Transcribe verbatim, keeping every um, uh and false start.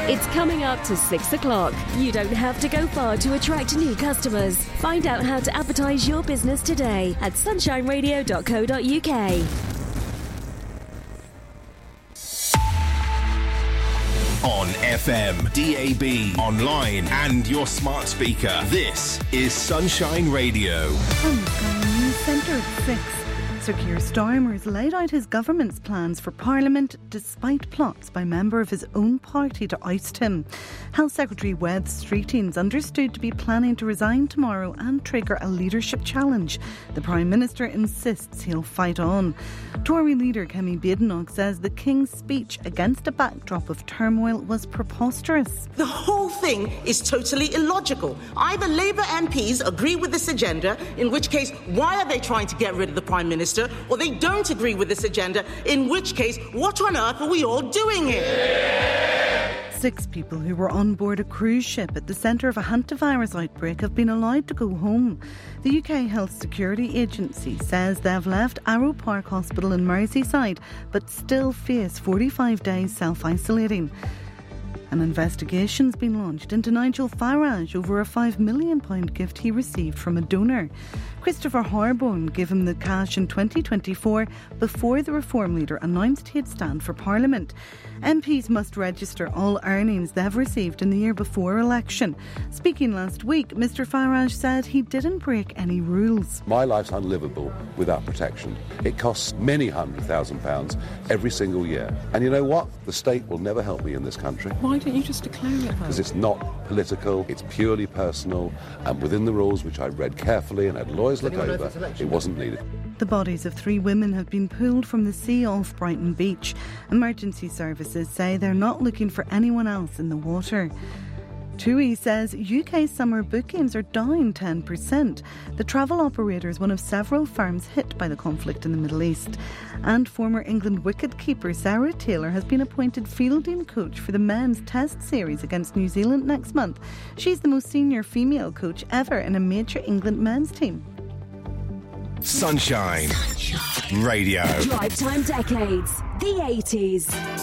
It's coming up to six o'clock. You don't have to go far to attract new customers. Find out how to advertise your business today at sunshine radio dot co dot uk. On F M, D A B, online and your smart speaker. This is Sunshine Radio. On the Sky News Centre at six. Sir Keir Starmer has laid out his government's plans for Parliament despite plots by a member of his own party to oust him. Health Secretary Wes Streeting is understood to be planning to resign tomorrow and trigger a leadership challenge. The Prime Minister insists he'll fight on. Tory leader Kemi Badenoch says the King's speech against a backdrop of turmoil was preposterous. The whole thing is totally illogical. Either Labour M Ps agree with this agenda, in which case, why are they trying to get rid of the Prime Minister? Or they don't agree with this agenda, in which case, what on earth are we all doing here? Six people who were on board a cruise ship at the centre of a hantavirus outbreak have been allowed to go home. The U K Health Security Agency says they have left Arrow Park Hospital in Merseyside but still face forty-five days self-isolating. An investigation's been launched into Nigel Farage over a five million pounds gift he received from a donor. Christopher Harborne gave him the cash in twenty twenty-four before the Reform leader announced he'd stand for Parliament. M Ps must register all earnings they've received in the year before election. Speaking last week, Mr Farage said he didn't break any rules. My life's unlivable without protection. It costs many hundred thousand pounds every single year. And you know what? The state will never help me in this country. Why don't you just declare it? Because it's not political, it's purely personal, and within the rules, which I read carefully and had lawyers look over, it wasn't needed. The bodies of three women have been pulled from the sea off Brighton Beach. Emergency services say they're not looking for anyone else in the water. TUI says U K summer bookings are down ten percent. The travel operator is one of several firms hit by the conflict in the Middle East. And former England wicketkeeper Sarah Taylor has been appointed fielding coach for the men's test series against New Zealand next month. She's the most senior female coach ever in a major England men's team. Sunshine, Sunshine. Radio. Drive time decades. The eighties.